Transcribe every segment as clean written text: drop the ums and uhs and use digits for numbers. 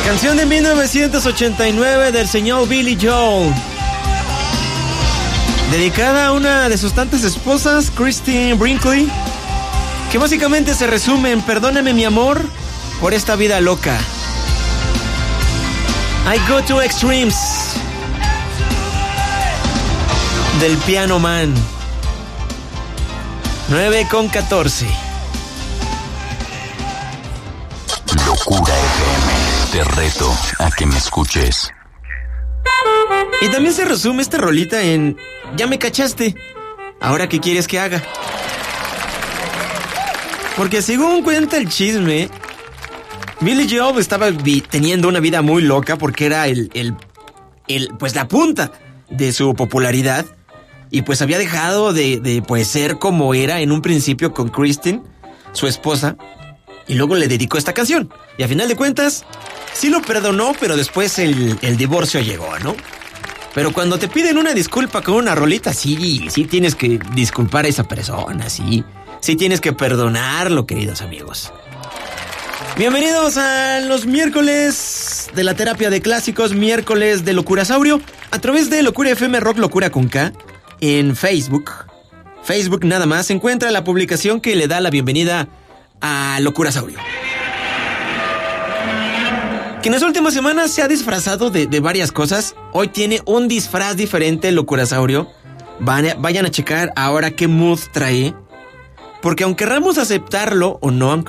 Canción de 1989 del señor Billy Joel, dedicada a una de sus tantas esposas, Christine Brinkley, que básicamente se resume en: perdóname mi amor por esta vida loca. I go to extremes, del Piano Man. 9:14. Locura FM, te reto a que me escuches. Y también se resume esta rolita en: ya me cachaste, ¿ahora qué quieres que haga? Porque según cuenta el chisme, Billy Joel estaba teniendo una vida muy loca porque era pues la punta de su popularidad, y pues había dejado de pues ser como era en un principio con Christine, su esposa, y luego le dedicó esta canción. Y a final de cuentas, sí lo perdonó, pero después el divorcio llegó, ¿no? Pero cuando te piden una disculpa con una rolita, sí tienes que disculpar a esa persona, sí tienes que perdonarlo, queridos amigos. Bienvenidos a los miércoles de la terapia de clásicos, miércoles de Locurasaurio, a través de Locura FM Rock Locura con K, en Facebook. Facebook nada más, se encuentra la publicación que le da la bienvenida a Locurasaurio, que en las últimas semanas se ha disfrazado de varias cosas. Hoy tiene un disfraz diferente, Locurasaurio. Vayan a checar ahora qué mood trae, porque aunque querramos aceptarlo o no,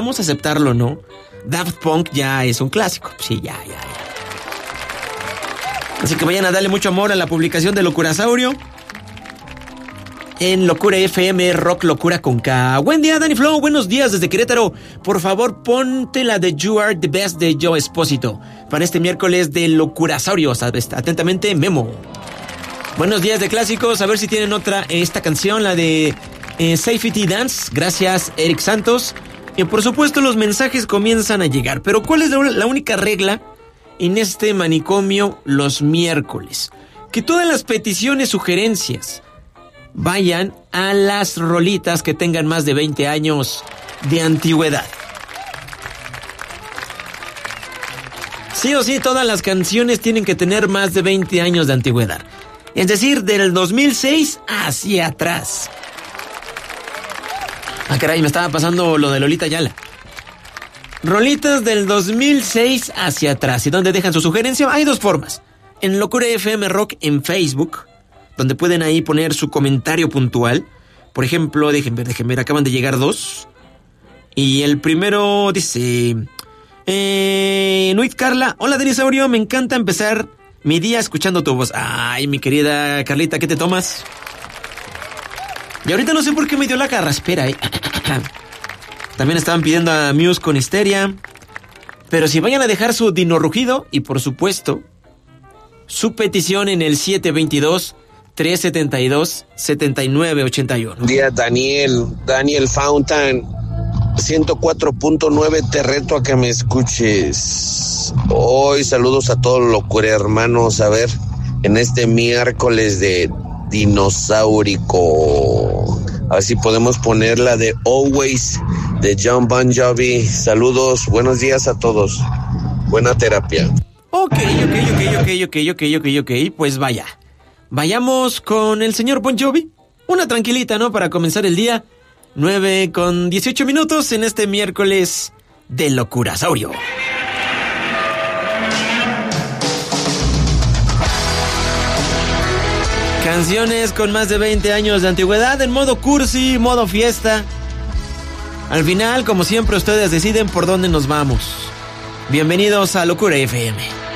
Daft Punk ya es un clásico. Sí, ya. Así que vayan a darle mucho amor a la publicación de Locurasaurio en Locura FM Rock Locura con K. Buen día, Danny Flow, buenos días desde Querétaro. Por favor, ponte la de You Are the Best de Joe Espósito para este miércoles de Locurasaurio. Atentamente, Memo. Buenos días de clásicos, a ver si tienen esta canción, la de Safety Dance. Gracias, Eric Santos. Y por supuesto los mensajes comienzan a llegar. Pero ¿cuál es la única regla en este manicomio los miércoles? Que todas las peticiones, sugerencias, vayan a las rolitas que tengan más de 20 años de antigüedad. Sí o sí, todas las canciones tienen que tener más de 20 años de antigüedad. Es decir, del 2006 hacia atrás. Ah, caray, me estaba pasando lo de Lolita Ayala. Rolitas del 2006 hacia atrás. ¿Y dónde dejan su sugerencia? Hay dos formas. En Locura FM Rock en Facebook, donde pueden ahí poner su comentario puntual. Por ejemplo, déjenme ver, acaban de llegar dos. Y el primero dice: Nuit Carla, hola Denisaurio, me encanta empezar mi día escuchando tu voz. Ay, mi querida Carlita, ¿qué te tomas? Y ahorita no sé por qué me dio la carraspera, También estaban pidiendo a Muse con Histeria. Pero si vayan a dejar su Dino Rugido y por supuesto su petición en el 722-372-7981. Buen día, Daniel Fountain, 104.9, te reto a que me escuches. Hoy saludos a todos los locura hermanos, a ver, en este miércoles de dinosaurico, a ver si podemos poner la de Always de John Bon Jovi. Saludos, buenos días a todos, buena terapia. Ok, pues vayamos con el señor Bon Jovi. Una tranquilita, ¿no? Para comenzar el día. 9:18 en este miércoles de Locurasaurio. Canciones con más de 20 años de antigüedad en modo cursi, modo fiesta. Al final, como siempre, ustedes deciden por dónde nos vamos. Bienvenidos a Locura FM.